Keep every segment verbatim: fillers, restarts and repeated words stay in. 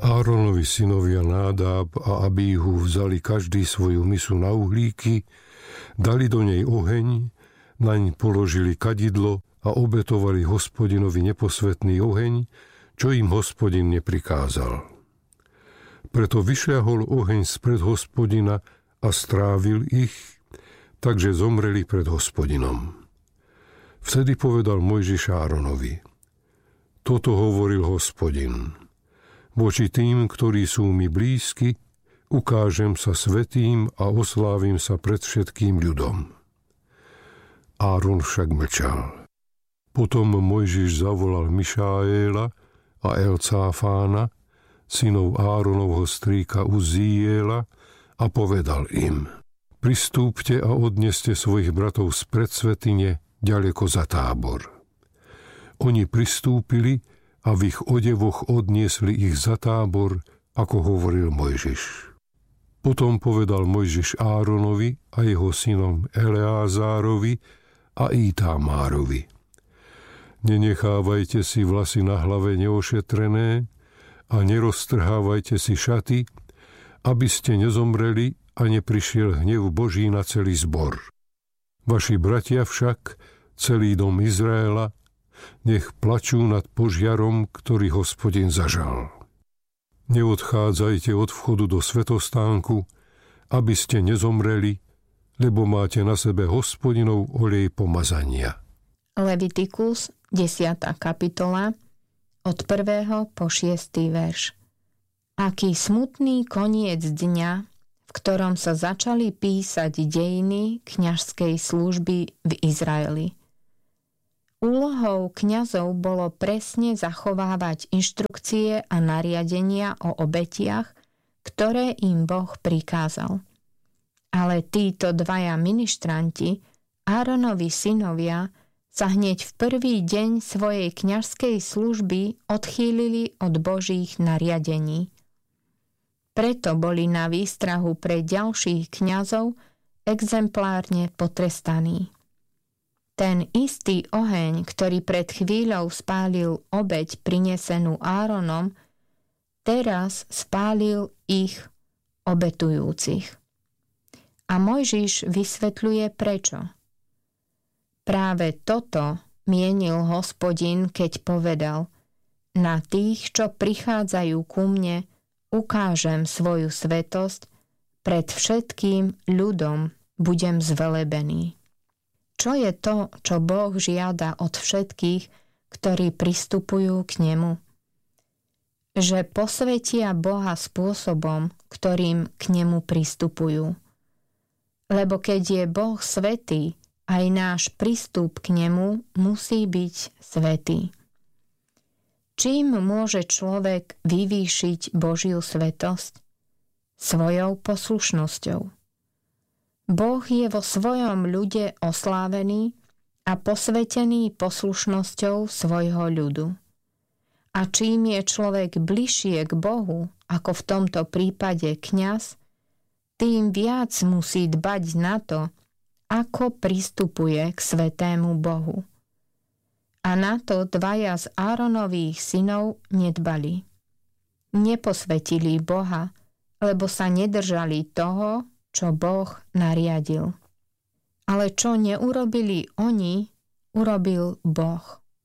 Áronovi synovia Nádáb a Abíhu vzali každý svoju misu na uhlíky, dali do nej oheň, naň položili kadidlo a obetovali Hospodinovi neposvätný oheň, čo im Hospodin neprikázal. Preto vyšľahol oheň spred Hospodina a strávil ich, takže zomreli pred Hospodinom. Vtedy povedal Mojžiš Áronovi: Toto hovoril Hospodin. Voči tým, ktorí sú mi blízky, ukážem sa svätým a oslávim sa pred všetkým ľudom. Áron však mlčal. Potom Mojžiš zavolal Mišaéla a Elcáfána, synov Áronovho strýka Uzziela, a povedal im: Pristúpte a odneste svojich bratov z predsvätyne ďaleko za tábor. Oni pristúpili a v ich odevoch odniesli ich za tábor, ako hovoril Mojžiš. Potom povedal Mojžiš Áronovi a jeho synom Eleázárovi a Ítámárovi: Nenechávajte si vlasy na hlave neošetrené a neroztrhávajte si šaty, aby ste nezomreli a neprišiel hnev Boží na celý zbor. Vaši bratia však, celý dom Izraela, nech plačú nad požiarom, ktorý Hospodin zažal. Neodchádzajte od vchodu do svätostánku, aby ste nezomreli, lebo máte na sebe Hospodinov olej pomazania. Levitikus, desiata kapitola, od prvého po šiestý verš. Aký smutný koniec dňa, v ktorom sa začali písať dejiny kňažskej služby v Izraeli. Úlohou kňazov bolo presne zachovávať inštrukcie a nariadenia o obetiach, ktoré im Boh prikázal. Ale títo dvaja ministranti, Áronovi synovia, sa hneď v prvý deň svojej kňažskej služby odchýlili od Božích nariadení. Preto boli na výstrahu pre ďalších kňazov exemplárne potrestaní. Ten istý oheň, ktorý pred chvíľou spálil obeť prinesenú Áronom, teraz spálil ich obetujúcich. A Mojžiš vysvetľuje prečo. Práve toto mienil Hospodin, keď povedal: Na tých, čo prichádzajú ku mne, ukážem svoju svätosť, pred všetkým ľudom budem zvelebený. Čo je to, čo Boh žiada od všetkých, ktorí pristupujú k nemu? Že posvetia Boha spôsobom, ktorým k nemu pristupujú. Lebo keď je Boh svätý, aj náš prístup k nemu musí byť svätý. Čím môže človek vyvýšiť Božiu svätosť? Svojou poslušnosťou. Boh je vo svojom ľude oslávený a posvetený poslušnosťou svojho ľudu. A čím je človek bližšie k Bohu, ako v tomto prípade kňaz, tým viac musí dbať na to, ako pristupuje k svätému Bohu. A na to dvaja z Áronových synov nedbali. Neposvetili Boha, lebo sa nedržali toho, čo Boh nariadil. Ale čo neurobili oni, urobil Boh.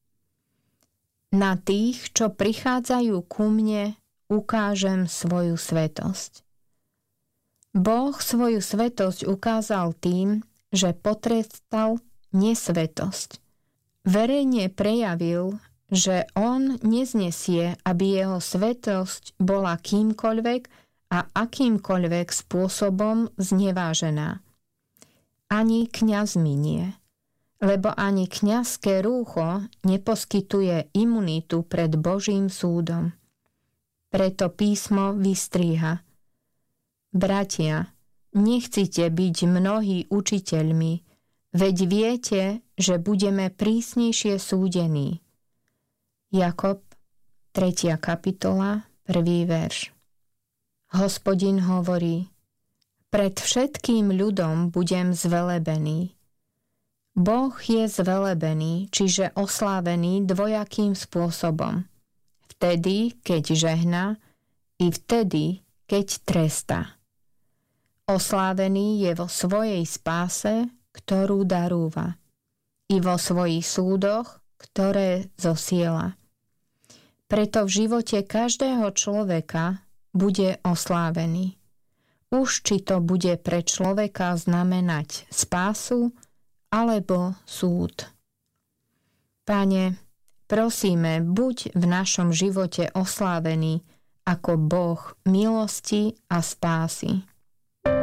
Na tých, čo prichádzajú ku mne, ukážem svoju svätosť. Boh svoju svätosť ukázal tým, že potrestal nesvätosť. Verejne prejavil, že on neznesie, aby jeho svätosť bola kýmkoľvek a akýmkoľvek spôsobom znevážená. Ani kňazmi nie, lebo ani kňazské rúcho neposkytuje imunitu pred Božím súdom. Preto písmo vystríha: Bratia, nechcite byť mnohí učiteľmi, veď viete, že budeme prísnejšie súdení. Jakob, tretia kapitola, prvý verš. Hospodin hovorí: Pred všetkým ľudom budem zvelebený. Boh je zvelebený, čiže oslávený dvojakým spôsobom. Vtedy, keď žehná, i vtedy, keď trestá. Oslávený je vo svojej spáse, ktorú darúva, i vo svojich súdoch, ktoré zosiela. Preto v živote každého človeka bude oslávený. Už či to bude pre človeka znamenať spásu alebo súd. Pane, prosíme, buď v našom živote oslávený ako Boh milosti a spásy.